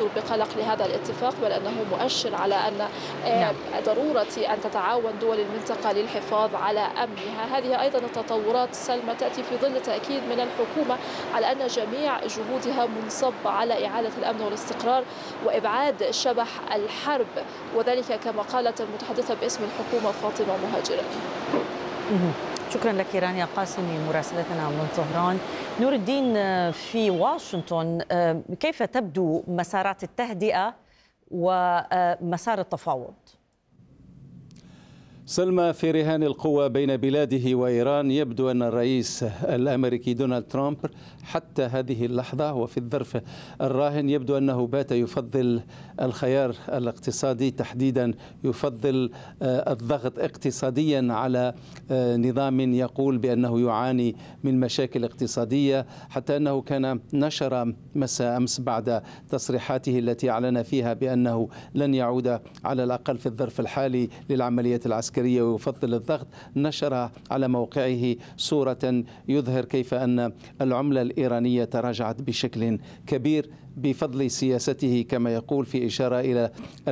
ينظر بقلق لهذا الاتفاق، بل أنه مؤشر على أن نعم. ضرورة أن تتعاون دول المنطقة للحفاظ على أمنها. هذه أيضا التطورات سلمى تأتي في ظل تأكيد من الحكومة على أن جميع جهودها منصبة على إعادة الأمن والاستقرار وإبعاد شبح الحرب، وذلك كما قالت المتحدثة باسم الحكومة فاطمة مهاجر. شكرا لك رانيا قاسمي مراسلتنا من طهران. نور الدين، في واشنطن كيف تبدو مسارات التهدئة ومسار التفاوض؟ سلمى، في رهان القوى بين بلاده وإيران يبدو أن الرئيس الأمريكي دونالد ترامب حتى هذه اللحظة وفي الظرف الراهن يبدو أنه بات يفضل الخيار الاقتصادي، تحديدا يفضل الضغط اقتصاديا على نظام يقول بأنه يعاني من مشاكل اقتصادية، حتى أنه كان نشر مساء أمس بعد تصريحاته التي أعلن فيها بأنه لن يعود على الأقل في الظرف الحالي للعمليات العسكرية ويفضل الضغط، نشر على موقعه صورة يظهر كيف أن العملة الإيرانية تراجعت بشكل كبير بفضل سياسته كما يقول، في إشارة إلى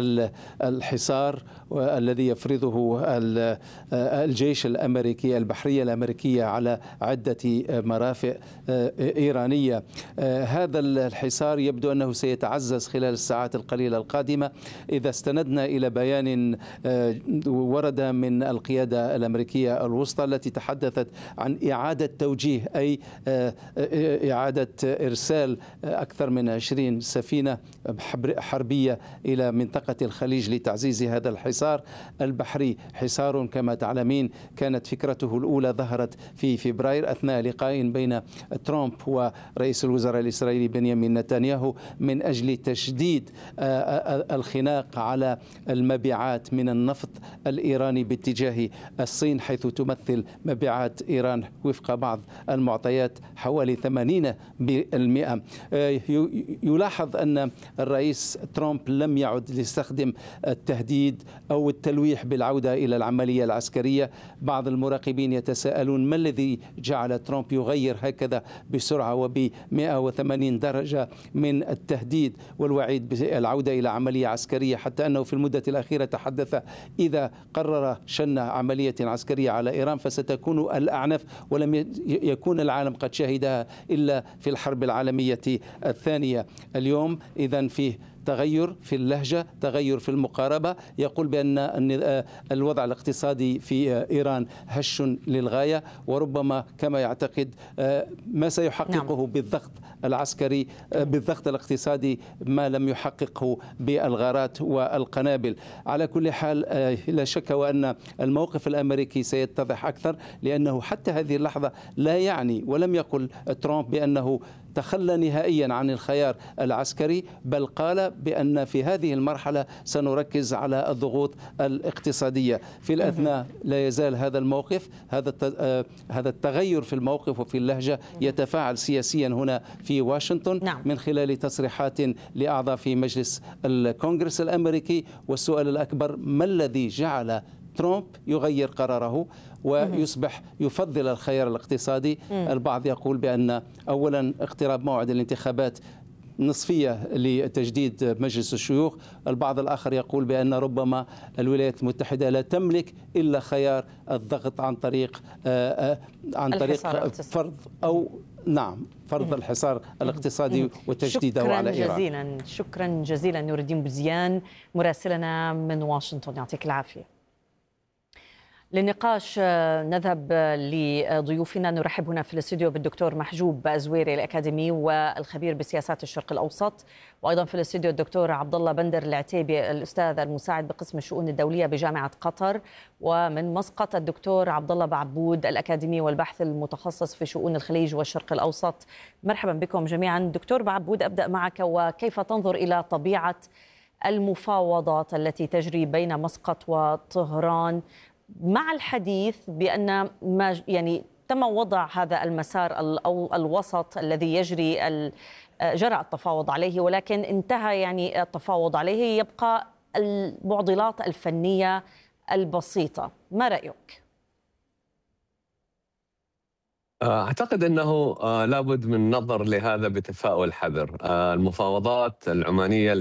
الحصار الذي يفرضه الجيش الأمريكي البحرية الأمريكية على عدة مرافق إيرانية. هذا الحصار يبدو أنه سيتعزز خلال الساعات القليلة القادمة إذا استندنا إلى بيان ورد من القيادة الأمريكية الوسطى التي تحدثت عن إعادة توجيه، أي إعادة إرسال أكثر من 20 سفينة حربية إلى منطقة الخليج لتعزيز هذا الحصار البحري. حصار كما تعلمين كانت فكرته الأولى ظهرت في فبراير أثناء لقاء بين ترامب ورئيس الوزراء الإسرائيلي بنيامين نتنياهو من أجل تشديد الخناق على المبيعات من النفط الإيراني باتجاه الصين، حيث تمثل مبيعات إيران وفق بعض المعطيات حوالي 80%. يلاحظ أن الرئيس ترامب لم يعد يستخدم التهديد أو التلويح بالعودة إلى العملية العسكرية. بعض المراقبين يتساءلون ما الذي جعل ترامب يغير هكذا بسرعة وب 180 درجة من التهديد والوعيد بالعودة إلى عملية عسكرية، حتى أنه في المدة الأخيرة تحدث إذا قرر شن عملية عسكرية على إيران فستكون الأعنف ولم يكون العالم قد شهدها إلا في الحرب العالمية الثانية. اليوم إذن فيه تغير في اللهجة، تغير في المقاربة، يقول بأن الوضع الاقتصادي في إيران هش للغاية، وربما كما يعتقد ما سيحققه بالضغط العسكري بالضغط الاقتصادي ما لم يحققه بالغارات والقنابل. على كل حال لا شك وأن الموقف الأمريكي سيتضح أكثر، لأنه حتى هذه اللحظة لا يعني ولم يقل ترامب بأنه تخلى نهائيا عن الخيار العسكري، بل قال بأن في هذه المرحلة سنركز على الضغوط الاقتصادية. في الأثناء لا يزال هذا الموقف، هذا التغير في الموقف وفي اللهجة يتفاعل سياسيا هنا في واشنطن من خلال تصريحات لأعضاء في مجلس الكونغرس الأمريكي. والسؤال الأكبر ما الذي جعل ترامب يغير قراره ويصبح يفضل الخيار الاقتصادي؟ البعض يقول بأن أولا اقتراب موعد الانتخابات نصفية لتجديد مجلس الشيوخ، البعض الآخر يقول بأن ربما الولايات المتحدة لا تملك إلا خيار الضغط عن طريق فرض أو فرض الحصار الاقتصادي وتجديده على إيران. شكرا جزيلا نور الدين بزيان مراسلنا من واشنطن، يعطيك العافية. للنقاش نذهب لضيوفنا. نرحب هنا في الاستوديو بالدكتور محجوب أزويري الأكاديمي والخبير بسياسات الشرق الأوسط، وأيضا في الاستوديو الدكتور عبد الله بندر العتيبي الأستاذ المساعد بقسم الشؤون الدولية بجامعة قطر، ومن مسقط الدكتور عبد الله بعبود الأكاديمي والبحث المتخصص في شؤون الخليج والشرق الأوسط. مرحبا بكم جميعا. دكتور بعبود، أبدأ معك، وكيف تنظر إلى طبيعة المفاوضات التي تجري بين مسقط وطهران مع الحديث بأن ما تم وضع هذا المسار الوسط الذي جرى التفاوض عليه، ولكن انتهى التفاوض عليه، يبقى المعضلات الفنية البسيطة. ما رأيك؟ أعتقد أنه لابد من نظر لهذا بتفاؤل حذر. المفاوضات العمانية